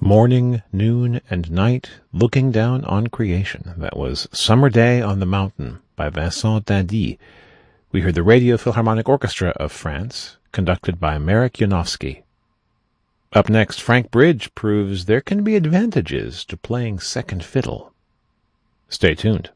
Morning, noon, and night, looking down on creation. That was Summer Day on the Mountain by Vincent Dindy. We heard the Radio Philharmonic Orchestra of France, conducted by Marek Janowski. Up next, Frank Bridge proves there can be advantages to playing second fiddle. Stay tuned.